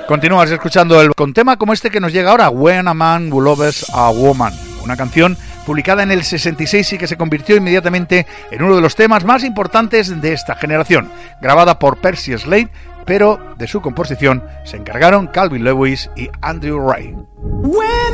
Continúas escuchando con tema como este que nos llega ahora, When a Man Who Loves a Woman, una canción publicada en el 66 y que se convirtió inmediatamente en uno de los temas más importantes de esta generación, grabada por Percy Slade, pero de su composición se encargaron Calvin Lewis y Andrew Ray.